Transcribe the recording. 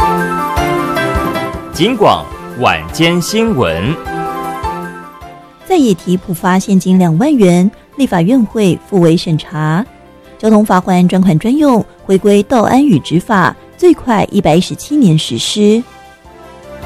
警广晚间新闻。 在野体普发现金2万元，立法院会复委审查。交通罚锾专款专用回归道安与执法，最快117年实施。